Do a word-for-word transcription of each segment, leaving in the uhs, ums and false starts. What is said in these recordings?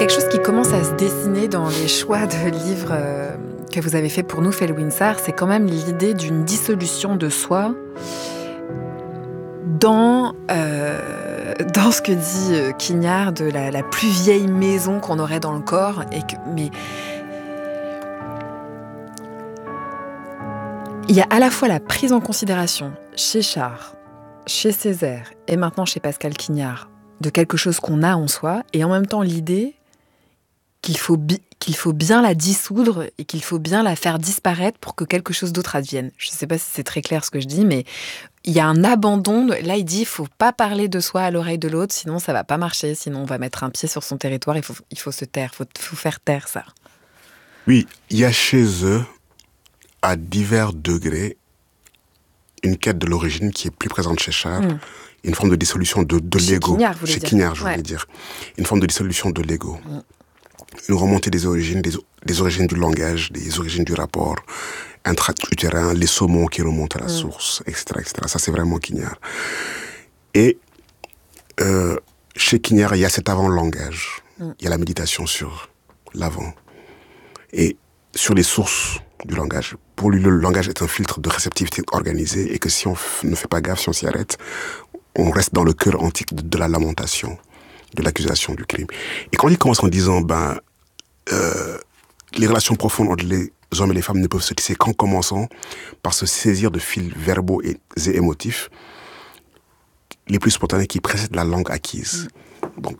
quelque chose qui commence à se dessiner dans les choix de livres euh, que vous avez fait pour nous, Felwinsar, c'est quand même l'idée d'une dissolution de soi dans, euh, dans ce que dit euh, Quignard de la, la plus vieille maison qu'on aurait dans le corps. Et que, mais il y a à la fois la prise en considération chez Charre, chez Césaire et maintenant chez Pascal Quignard de quelque chose qu'on a en soi, et en même temps l'idée qu'il faut, bi- qu'il faut bien la dissoudre et qu'il faut bien la faire disparaître pour que quelque chose d'autre advienne. Je ne sais pas si c'est très clair ce que je dis, mais il y a un abandon. De... Là, il dit qu'il ne faut pas parler de soi à l'oreille de l'autre, sinon ça ne va pas marcher, sinon on va mettre un pied sur son territoire, il faut, il faut se taire, il faut, faut faire taire ça. Oui, il y a chez eux, à divers degrés, une quête de l'origine qui est plus présente chez Charre, mmh. une forme de dissolution de, de chez l'ego. Quignard, chez Quignard, je ouais. voulais dire. Une forme de dissolution de l'ego. Mmh. Une remontée des origines, des, des origines du langage, des origines du rapport intra-utérin, les saumons qui remontent à la mmh. source, et cetera, et cetera. Ça, c'est vraiment Quignard. Et euh, chez Quignard, il y a cet avant-langage. Mmh. Il y a la méditation sur l'avant. Et sur les sources du langage. Pour lui, le langage est un filtre de réceptivité organisée et que si on f- ne fait pas gaffe, si on s'y arrête, on reste dans le cœur antique de, de la lamentation, de l'accusation du crime. Et quand il commence en disant, ben, euh, les relations profondes entre les hommes et les femmes ne peuvent se tisser qu'en commençant par se saisir de fils verbaux et, et émotifs, les plus spontanés qui précèdent la langue acquise. Donc,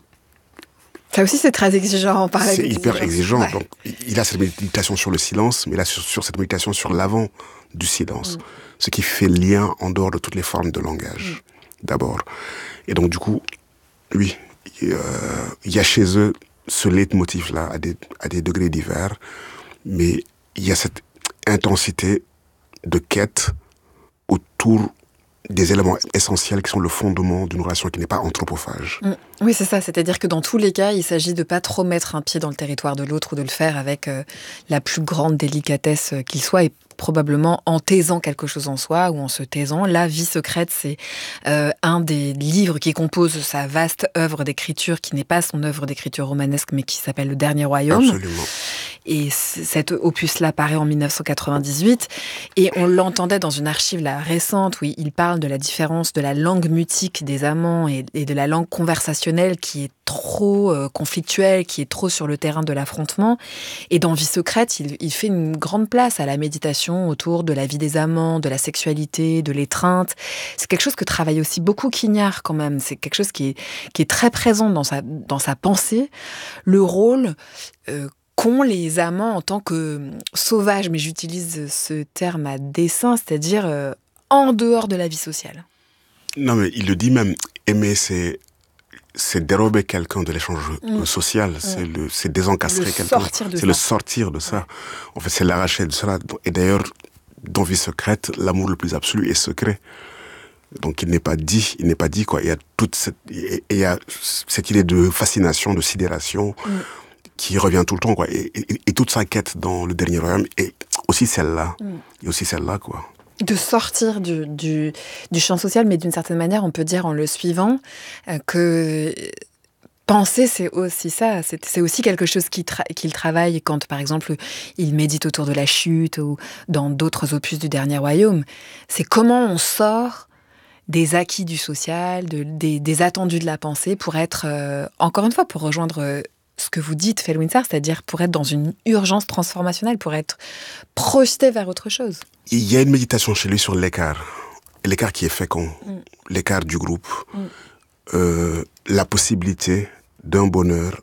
ça aussi, c'est très exigeant. Par c'est hyper exigeant. Ouais. Donc, il a cette méditation sur le silence, mais là, sur, sur cette méditation sur l'avant du silence. Mm. Ce qui fait lien en dehors de toutes les formes de langage, mm. d'abord. Et donc, du coup, oui, euh, il y a chez eux ce leitmotiv-là à des, à des degrés divers, mais il y a cette intensité de quête autour des éléments essentiels qui sont le fondement d'une relation qui n'est pas anthropophage. Mmh. Oui, c'est ça. C'est-à-dire que dans tous les cas, il s'agit de ne pas trop mettre un pied dans le territoire de l'autre ou de le faire avec euh, la plus grande délicatesse qu'il soit et probablement en taisant quelque chose en soi ou en se taisant. La vie secrète, c'est euh, un des livres qui compose sa vaste œuvre d'écriture, qui n'est pas son œuvre d'écriture romanesque, mais qui s'appelle Le Dernier Royaume. Absolument. Et cet opus-là paraît en dix-neuf cent quatre-vingt-dix-huit. Et on l'entendait dans une archive là, récente où il parle de la différence de la langue mutique des amants et, et de la langue conversationnelle qui est trop euh, conflictuelle, qui est trop sur le terrain de l'affrontement. Et dans Vie secrète, il, il fait une grande place à la méditation autour de la vie des amants, de la sexualité, de l'étreinte. C'est quelque chose que travaille aussi beaucoup Quignard quand même. C'est quelque chose qui est, qui est très présent dans sa, dans sa pensée. Le rôle... Euh, qu'ont les amants en tant que sauvages, mais j'utilise ce terme à dessein, c'est-à-dire euh, en dehors de la vie sociale. Non, mais il le dit même, aimer, c'est, c'est dérober quelqu'un de l'échange mmh. social, mmh. c'est, le, c'est désencastrer le quelqu'un, sortir de c'est ça. le sortir de ça. Ouais. En fait, c'est l'arracher de cela. Et d'ailleurs, dans Vie secrète, l'amour le plus absolu est secret. Donc il n'est pas dit, il n'est pas dit quoi. Il y a toute cette, il y a cette idée de fascination, de sidération. Mmh. qui revient tout le temps, quoi. Et, et, et toute sa quête dans Le Dernier Royaume est aussi celle-là. Mm. Et aussi celle-là, quoi. De sortir du, du, du champ social, mais d'une certaine manière, on peut dire en le suivant euh, que penser, c'est aussi ça. C'est, c'est aussi quelque chose qu'il, tra- qu'il travaille quand, par exemple, il médite autour de la chute ou dans d'autres opus du Dernier Royaume. C'est comment on sort des acquis du social, de, des, des attendus de la pensée pour être, euh, encore une fois, pour rejoindre... Euh, ce que vous dites, Felwinsar, c'est-à-dire pour être dans une urgence transformationnelle, pour être projeté vers autre chose. Il y a une méditation chez lui sur l'écart, l'écart qui est fécond, mm. l'écart du groupe, mm. euh, la possibilité d'un bonheur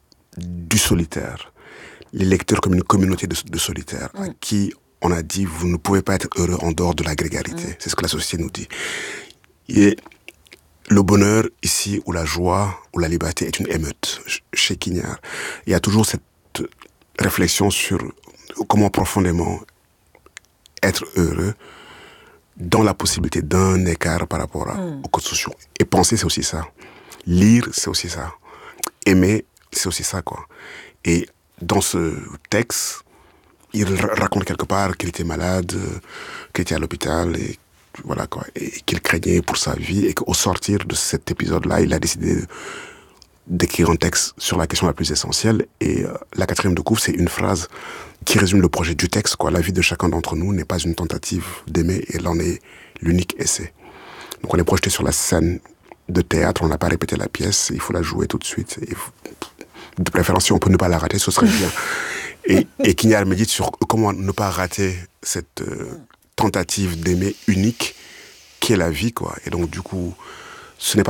du solitaire, les lecteurs comme une communauté de, de solitaires, mm. à qui on a dit, vous ne pouvez pas être heureux en dehors de la grégarité. Mm. C'est ce que la société nous dit. Et le bonheur, ici, ou la joie, ou la liberté est une émeute, chez Quignard. Il y a toujours cette réflexion sur comment profondément être heureux dans la possibilité d'un écart par rapport à, mm. aux codes sociaux. Et penser, c'est aussi ça. Lire, c'est aussi ça. Aimer, c'est aussi ça, quoi. Et dans ce texte, il raconte quelque part qu'il était malade, qu'il était à l'hôpital, et voilà quoi, et qu'il craignait pour sa vie, et qu'au sortir de cet épisode-là, il a décidé d'écrire un texte sur la question la plus essentielle. Et euh, la quatrième de couvre, c'est une phrase qui résume le projet du texte, quoi. La vie de chacun d'entre nous n'est pas une tentative d'aimer, et elle en est l'unique essai. Donc on est projeté sur la scène de théâtre, on n'a pas répété la pièce, il faut la jouer tout de suite. Et de préférence, si on peut ne pas la rater, ce serait bien. Et, et Quignard médite sur comment ne pas rater cette euh, tentative d'aimer unique qu'est la vie, quoi. Et donc, du coup, ce n'est pas